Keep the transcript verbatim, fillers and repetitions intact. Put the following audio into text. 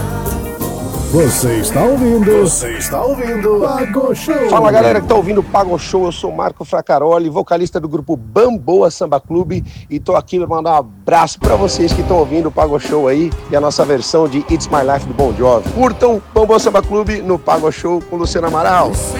Você está ouvindo? Você está ouvindo? Pago Show. Fala galera que tá ouvindo o Pago Show, eu sou Marco Fracaroli, vocalista do grupo Bamboa Samba Clube, e tô aqui para mandar um abraço para vocês que estão ouvindo o Pago Show aí e a nossa versão de It's My Life do Bon Jovi. Curtam Bamboa Samba Clube no Pago Show com Luciano Amaral.